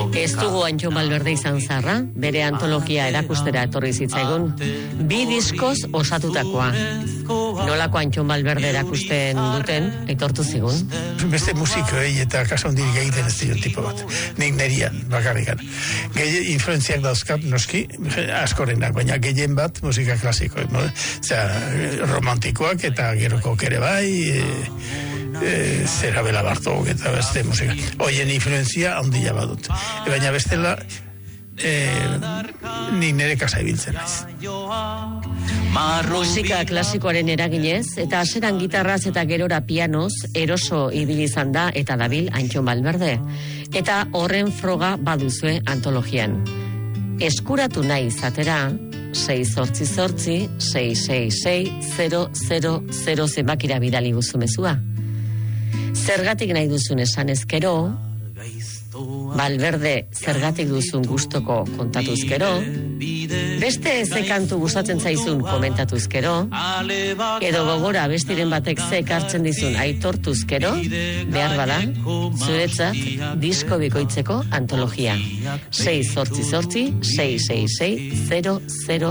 Ez dugu Antxon Valverde izan zarra, bere antologia erakustera etorri zitzaigun, 2 diskoz osatutakoa. Nolako Antxon Valverde erakusten duten, etortu zigun. Beste musikoei eta kasondirik egiten ez dion tipo bat. Nik nerian, bakarrikan. Influenziak dauzkat, noski, askorenak, baina gehien bat musika klasiko. No? Romantikoak eta geroko kere bai, zera Bela Bartok eta beste musika. Hoien influenzia handia badut. Baina bestela, nik nire kasa ibiltzen naiz. Musika klasikoaren eraginez, eta haseran gitarraz eta gerora pianoz, eroso ibili izan da eta dabil Antxon Valverde. Eta horren froga baduzue antologian. Eskuratu nahi izatera, 688-666-000 zenbakira bidali guzu mezua. Zergatik nahi duzun esan ezkero, Valverde zergatik duzun gustoko kontatuzkero, beste ze kantu gustatzen zaizun komentatuzkero, edo gogora bestiren batek ze ekartzen dizun aitortuzkero, behar bada, zuretzat disko bikoitzeko antologia. 688-666-000